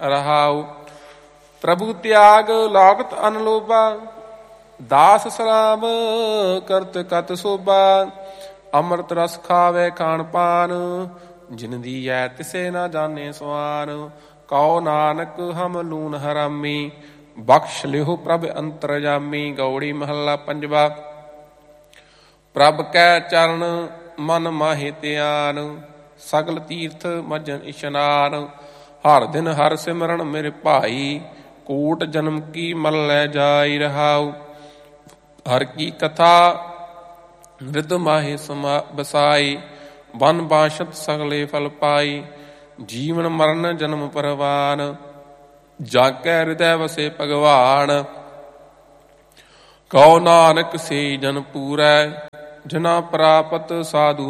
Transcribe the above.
ਰਹਾਉ। ਪ੍ਰਭੂ ਤਿਆਗ ਲਾਗਤ ਅਨਲੋਭਾ, ਦਾਸ ਸਲਾਮ ਕਰਤ ਕਤ ਸੋਭਾ। ਅੰਮ੍ਰਿਤ ਰਸ ਖਾਵੇ ਖਾਣ ਪਾਨ, ਜਿਨ ਦੀਐ ਤਿਸੇ ਨਾ ਜਾਣੇ ਸੁਆਨ। ਕਉ ਨਾਨਕ ਹਮ ਲੂਨ ਹਰਾਮੀ, ਬਖਸ਼ ਲਿਹੁ ਪ੍ਰਭ ਅੰਤਰਜਾਮੀ। ਗਉੜੀ ਮਹੱਲਾ ਪੰਜਵਾ। ਪ੍ਰਭ ਕੈ ਚਰਨ ਮਨ ਮਾਹੇ ਧਿਆਨ, ਸਗਲ ਤੀਰਥ ਮਜਨ ਇਸ਼ਨਾਨ। ਹਰ ਦਿਨ ਹਰ ਸਿਮਰਨ ਮੇਰੇ ਭਾਈ, ਕੋਟ ਜਨਮ ਕੀ ਮੱਲੈ ਜਾਈ ਰਹਾਉ। ਹਰ ਕੀ ਕਥਾ ਰਿਦ ਮਾਹੇ ਬਸਾਈ, ਬਨ ਬਾਸ਼ਤ ਸਗਲੇ ਫਲ ਪਾਈ। ਜੀਵਨ ਮਰਨ ਜਨਮ ਪਰਵਾਨ, ਜਾਗੈ ਹਿਰਦੈ ਵਸੇ ਭਗਵਾਨ। ਕਉ ਨਾਨਕ ਸੇ ਜਨ ਪੂਰੈ, ਜਿਨਾ ਪ੍ਰਾਪਤ ਸਾਧੂ